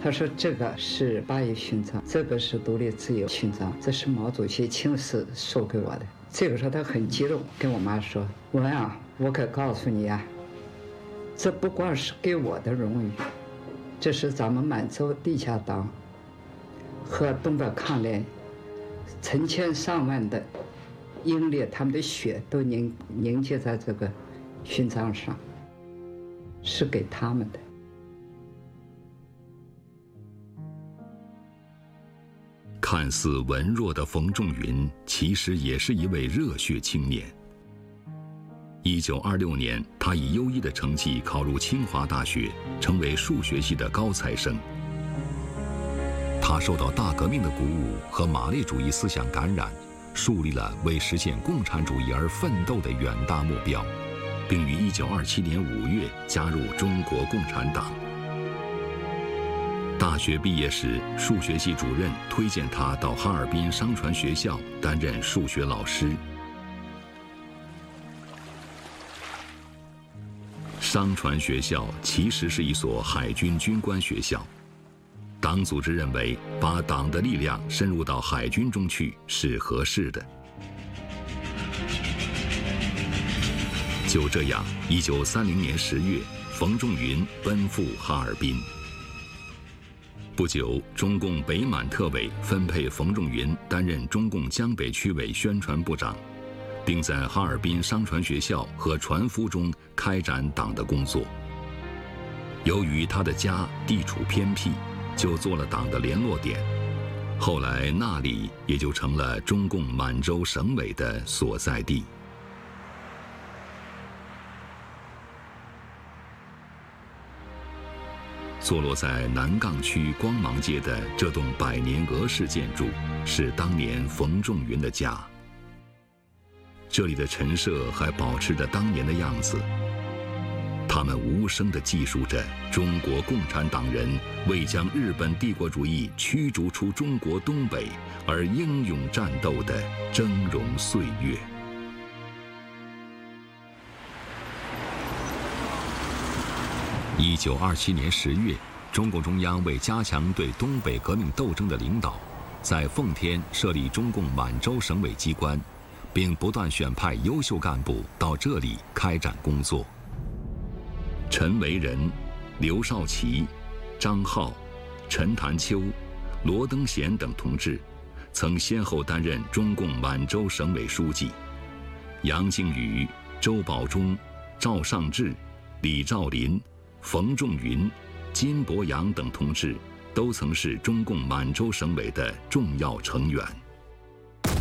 他说这个是8一勋章，这个是独立自由勋章，这是毛主席亲自授给我的。这个时候他很激动，跟我妈说：“文啊，我可告诉你啊，这不光是给我的荣誉，这是咱们满洲地下党和东北抗联成千上万的英烈，他们的血都凝结在这个勋章上，是给他们的。” 看似文弱的冯仲云，其实也是一位热血青年。1926年，他以优异的成绩考入清华大学，成为数学系的高材生。他受到大革命的鼓舞和马列主义思想感染，树立了为实现共产主义而奋斗的远大目标，并于1927年5月加入中国共产党。大学毕业时，数学系主任推荐他到哈尔滨商船学校担任数学老师。商船学校其实是一所海军军官学校，党组织认为把党的力量深入到海军中去是合适的。就这样，1930年10月，冯仲云奔赴哈尔滨。不久，中共北满特委分配冯仲云担任中共江北区委宣传部长，并在哈尔滨商船学校和船夫中开展党的工作。由于他的家地处偏僻，就做了党的联络点，后来那里也就成了中共满洲省委的所在地。坐落在南岗区光芒街的这栋百年俄式建筑，是当年冯仲云的家。这里的陈设还保持着当年的样子，他们无声地记述着中国共产党人为将日本帝国主义驱逐出中国东北而英勇战斗的峥嵘岁月。1927年10月，中共中央为加强对东北革命斗争的领导，在奉天设立中共满洲省委机关，并不断选派优秀干部到这里开展工作。陈维仁、刘少奇、张浩、陈潭秋、罗登贤等同志，曾先后担任中共满洲省委书记。杨靖宇、周保中、赵尚志、李兆林、冯仲云、金伯阳等同志都曾是中共满洲省委的重要成员。